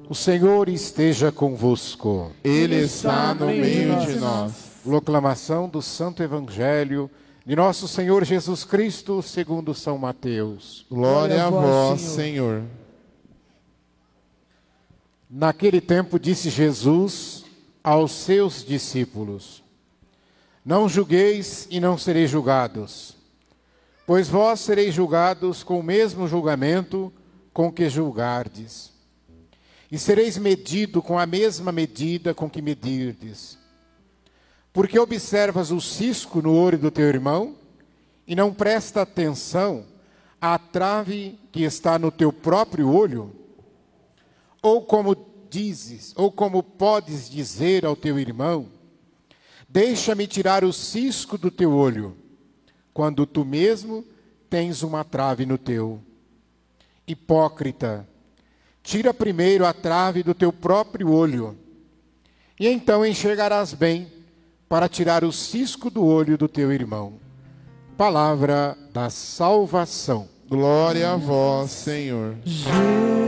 O Senhor esteja convosco. Ele está no meio de nós. Proclamação do Santo Evangelho de nosso Senhor Jesus Cristo, segundo São Mateus. Glória a vós, Senhor. Naquele tempo disse Jesus aos seus discípulos: Não julgueis e não sereis julgados, pois vós sereis julgados com o mesmo julgamento com que julgardes. E sereis medido com a mesma medida com que medirdes. Porque observas o cisco no olho do teu irmão e não presta atenção à trave que está no teu próprio olho? Ou como podes dizer ao teu irmão: Deixa-me tirar o cisco do teu olho, quando tu mesmo tens uma trave no teu? Hipócrita, tira primeiro a trave do teu próprio olho, e então enxergarás bem para tirar o cisco do olho do teu irmão. Palavra da salvação. Glória a vós, Senhor.